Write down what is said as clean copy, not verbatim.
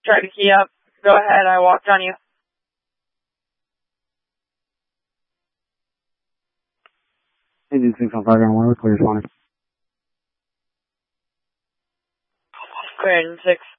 tried to key up. Go ahead, I walked on you. Engine 6 on 5 ground 1, clear responding. Clear, 6.